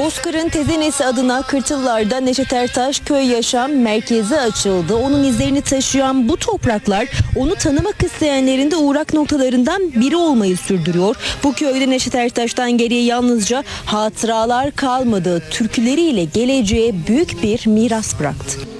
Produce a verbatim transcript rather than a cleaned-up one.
Bozkır'ın Tezenesi adına Kırtıllar'da Neşet Ertaş Köy Yaşam Merkezi açıldı. Onun izlerini taşıyan bu topraklar onu tanımak isteyenlerin de uğrak noktalarından biri olmayı sürdürüyor. Bu köyde Neşet Ertaş'tan geriye yalnızca hatıralar kalmadı. Türküleriyle geleceğe büyük bir miras bıraktı.